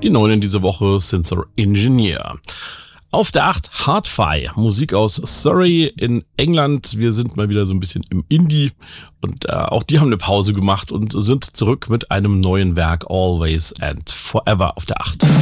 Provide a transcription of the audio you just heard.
Die 9 in dieser Woche sind Sensor Engineer. Auf der 8 Hard-Fi, Musik aus Surrey in England. Wir sind mal wieder so ein bisschen im Indie und auch die haben eine Pause gemacht und sind zurück mit einem neuen Werk, Always and Forever, auf der 8.